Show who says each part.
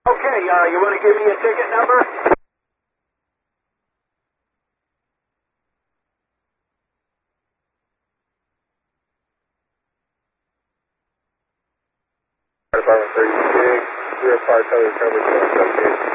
Speaker 1: Okay, you want to give me a ticket number?
Speaker 2: Department 36, 05 Southern Coverage,